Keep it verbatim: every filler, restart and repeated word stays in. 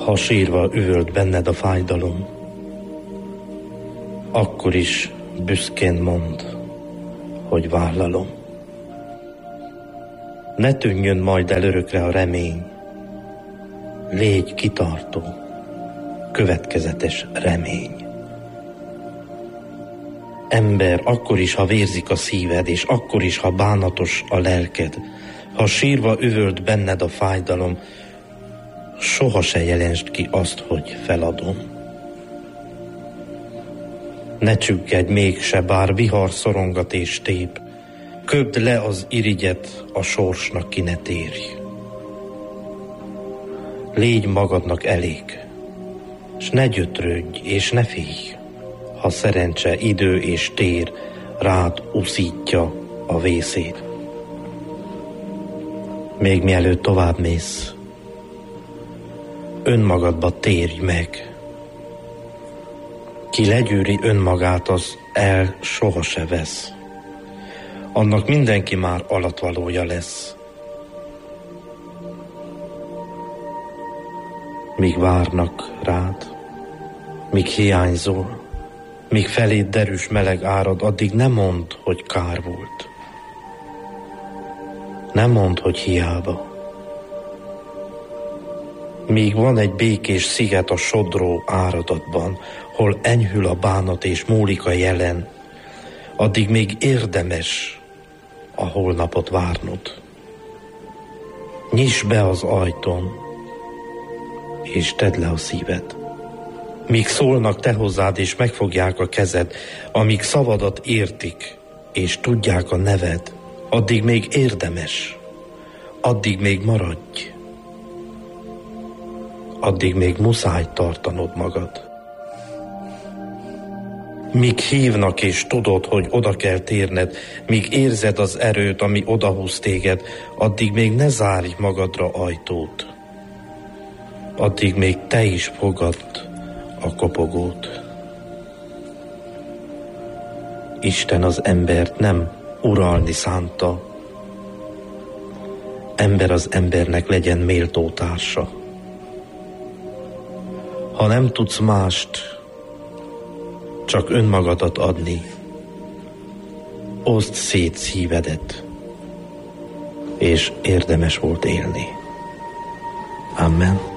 Ha sírva üvölt benned a fájdalom, akkor is büszkén mondd, hogy vállalom. Ne tűnjön majd el örökre a remény, légy kitartó, következetes remény. Ember, akkor is, ha vérzik a szíved, és akkor is, ha bánatos a lelked, ha sírva üvölt benned a fájdalom, soha se jelensd ki azt, hogy feladom. Ne csüggedj mégse, bár vihar szorongat és tép, köbd le az irigyet, a sorsnak ki ne térj. Légy magadnak elég, s ne gyötrődj és ne félj, ha szerencse, idő és tér rád uszítja a vészét. Még mielőtt tovább mész, önmagadba térj meg. Ki legyűri önmagát, az el soha se vesz. Annak mindenki már alatvalója lesz. Míg várnak rád, míg hiányzol, míg feléd derűs meleg árad, addig ne mondd, hogy kár volt. Ne mondd, hogy hiába. Míg van egy békés sziget a sodró áradatban, hol enyhül a bánat és múlik a jelen, addig még érdemes a holnapot várnod. Nyisd be az ajtón, és tedd le a szíved. Míg szólnak te hozzád, és megfogják a kezed, amíg szavadat értik, és tudják a neved, addig még érdemes, addig még maradj, addig még muszáj tartanod magad. Míg hívnak és tudod, hogy oda kell térned, míg érzed az erőt, ami odahúz téged, addig még ne zárj magadra ajtót. Addig még te is fogadd a kopogót. Isten az embert nem uralni szánta, ember az embernek legyen méltó társa. Ha nem tudsz mást, csak önmagadat adni, oszd szét szívedet, és érdemes volt élni. Amen.